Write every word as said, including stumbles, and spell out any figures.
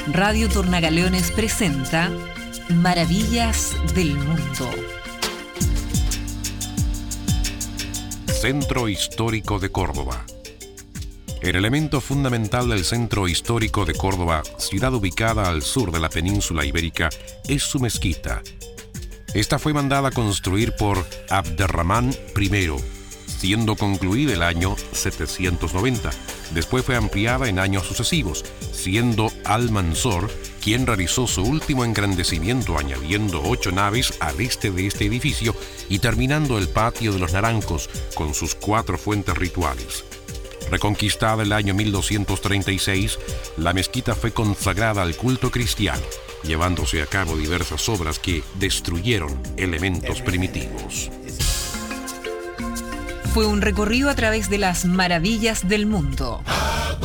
Radio Tornagaleones presenta Maravillas del Mundo. Centro Histórico de Córdoba. El elemento fundamental del Centro Histórico de Córdoba, ciudad ubicada al sur de la península ibérica, es su mezquita. Esta fue mandada a construir por Abderramán primero, siendo concluida el año setecientos noventa. Después fue ampliada en años sucesivos, siendo Almanzor quien realizó su último engrandecimiento, añadiendo ocho naves al este de este edificio y terminando el patio de los Naranjos con sus cuatro fuentes rituales. Reconquistada el año mil doscientos treinta y seis, la mezquita fue consagrada al culto cristiano, llevándose a cabo diversas obras que destruyeron elementos primitivos. Fue un recorrido a través de las maravillas del mundo.